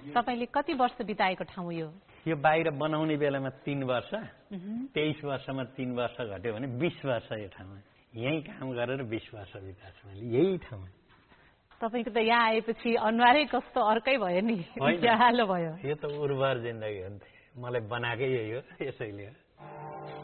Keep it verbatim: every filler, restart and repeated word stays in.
तपाईले कति वर्ष बिताएको ठाउँ यो यो बाहिर बनाउने बेलामा तीन वर्ष तेइस वर्षमा तीन वर्ष घट्यो भने बीस वर्ष यो ठाउँमा यही काम गरेर बीस वर्ष बिताएको छु मैले यही ठाउँमा तपाईको त यहाँ आएपछि अनुहारै कस्तो अर्कै भयो नि उज्यालो भयो यो त उर्वर जिन्दगी हो नि त मलाई बनाएकै यही हो यसैले